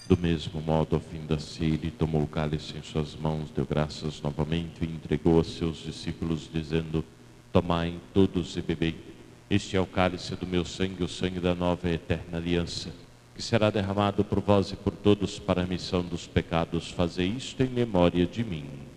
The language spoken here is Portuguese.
Do mesmo modo, ao fim da ceia, ele tomou o cálice em suas mãos, deu graças novamente e entregou a seus discípulos, dizendo: Tomai todos e bebei. Este é o cálice do meu sangue, o sangue da nova e eterna aliança, que será derramado por vós e por todos para a remissão dos pecados. Fazei isto em memória de mim.